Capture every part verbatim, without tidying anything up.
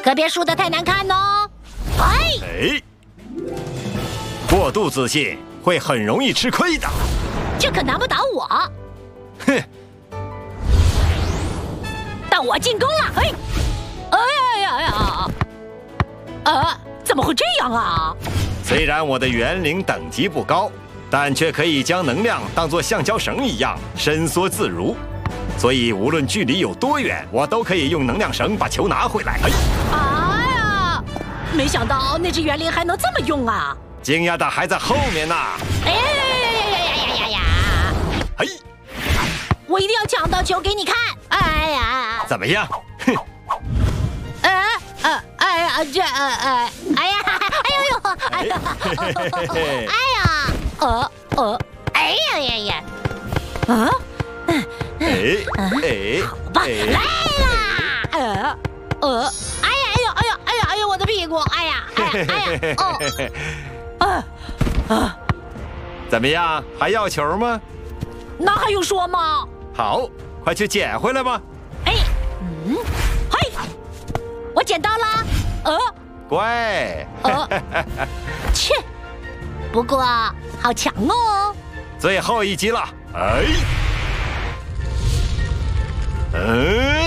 可别输得太难看哦。哎， 哎，过度自信会很容易吃亏的。 这可难不倒我。 哼， 到我进攻了！哎，哎呀呀！啊，怎么会这样啊？ 虽然我的元灵等级不高，但却可以将能量当作橡胶绳一样伸缩自如，所以无论距离有多远，我都可以用能量绳把球拿回来。哎， 哎呀，没想到那只元灵还能这么用啊！ 惊讶的还在后面呢。 哎呀呀呀呀呀呀呀呀！ 嘿， 我一定要抢到球给你看！哎呀， 怎么样？哼， 哎呃哎呀这呃呃哎呀哎呦呦哎呀哎呀呃呃哎呀呀呀啊哎哎吧来啦呃呃哎呀哎呦哎呦哎呀哎呦我的屁股哎呀哎呀哎呀哦啊啊怎么样？还要球吗？ 那还用说吗？ 好，快去捡回来吧。 哎嗯嘿我捡到了呃乖。 呃切不过好强哦最后一击了。哎，嗯，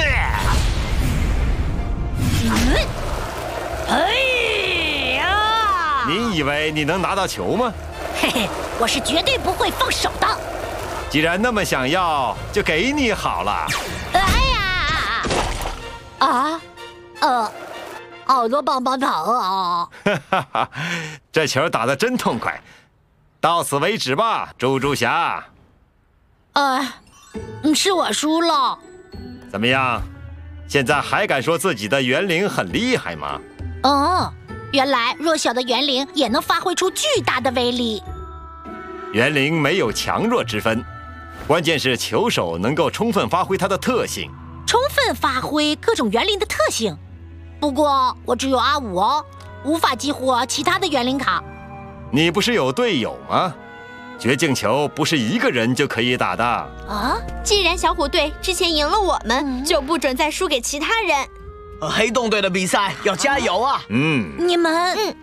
嗯哎呀你以为你能拿到球吗？ 嘿嘿，我是绝对不会放手的。 既然那么想要，就给你好了。 哎呀！啊，呃，好多棒棒糖啊！ 哈哈，这球打得真痛快。到此为止吧，猪猪侠。 哎，是我输了。 怎么样？现在还敢说自己的元灵很厉害吗？ 哦，原来弱小的元灵也能发挥出巨大的威力。 元灵没有强弱之分。关键是球手能够充分发挥它的特性， 充分发挥各种元灵的特性。不过我只有阿五哦，无法激活其他的元灵卡。 你不是有队友吗？绝境球不是一个人就可以打的啊！ 既然小虎队之前赢了我们， 嗯、 就不准再输给其他人。 黑洞队的比赛要加油啊！ 嗯， 你们。嗯